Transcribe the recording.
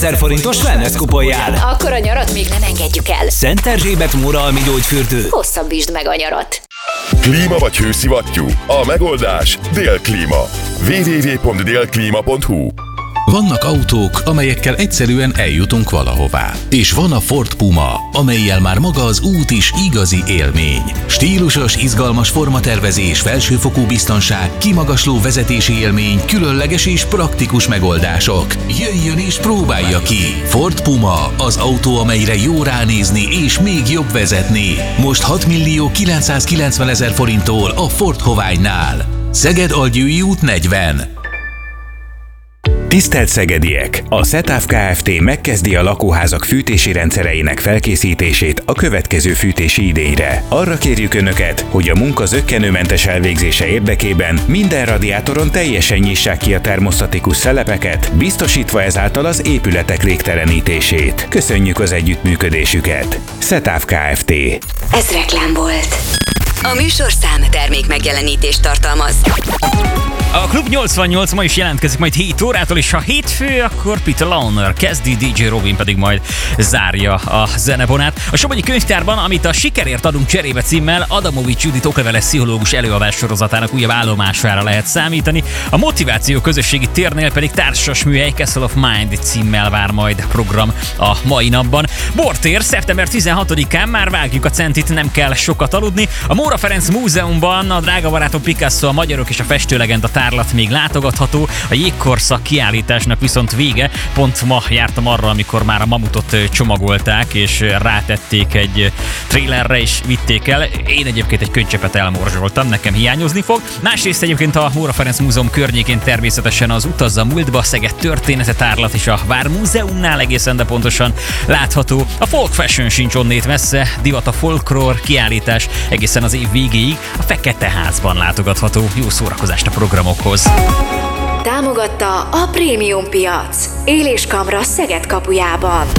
1000 forintos wellness kuponján. Akkor a nyarat még nem engedjük el. Szent Erzsébet Móraalmi Gyógyfürdő. Hosszabbítsd meg a nyarat. Klíma vagy hőszivattyú? A megoldás Délklíma. www.delklima.hu. Vannak autók, amelyekkel egyszerűen eljutunk valahová. És van a Ford Puma, amellyel már maga az út is igazi élmény. Stílusos, izgalmas formatervezés, felsőfokú biztonság, kimagasló vezetési élmény, különleges és praktikus megoldások. Jöjjön és próbálja ki! Ford Puma, az autó, amelyre jó ránézni és még jobb vezetni. Most 6.990.000 forinttól a Ford Hoványnál. Szeged-Algyői út 40. Tisztelt szegediek! A Setáv Kft. Megkezdi a lakóházak fűtési rendszereinek felkészítését a következő fűtési idényre. Arra kérjük Önöket, hogy a munka zökkenőmentes elvégzése érdekében minden radiátoron teljesen nyissák ki a termosztatikus szelepeket, biztosítva ezáltal az épületek légtelenítését. Köszönjük az együttműködésüket! Setáv Kft. Ez reklám volt. A műsorszám termék megjelenítést tartalmaz. A Klub 88 ma is jelentkezik majd 7 órától, és ha hétfő, akkor Peter Launer kezdi, DJ Robin pedig majd zárja a zenebonát. A Somogyi Könyvtárban, amit a Sikerért adunk cserébe címmel, Adamovics Judit okleveles pszichológus előadás sorozatának újabb állomására lehet számítani. A Motiváció közösségi térnél pedig társas műhely Castle of Mind címmel vár majd program a mai napban. Bortér, szeptember 16-án már vágjuk a centit, nem kell sokat aludni. A Móra Ferenc Múzeumban a Drága barátom Picasso, a magyarok és a festőlegenda tárlat még látogatható, a jégkorszak kiállításnak viszont vége. Pont ma jártam arra, amikor már a mamutot csomagolták, és rátették egy trailerre, és vitték el. Én egyébként egy könycsepet elmorzsoltam, nekem hiányozni fog. Másrészt egyébként a Móra Ferenc Múzeum környékén természetesen az Utazz a múltba, Szeged története tárlat és a Vármúzeumnál egészen de pontosan látható. A Folk Fashion sincs onnét messze, divat a folklór kiállítás egészen az év végéig a Fekete Házban látogatható. Jó szórakozást a programokhoz! Támogatta a Prémium Piac. Éléskamra Szeged kapujában.